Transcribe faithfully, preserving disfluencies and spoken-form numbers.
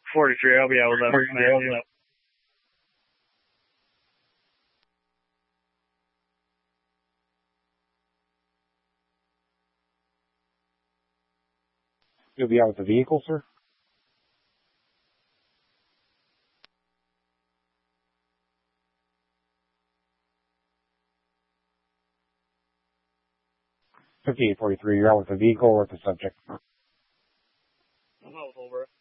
forty-three, I'll be out with that. You'll be out with the vehicle, sir? fifty-eight forty-three, you're out with the vehicle or with the subject? I'm out with Holbrook.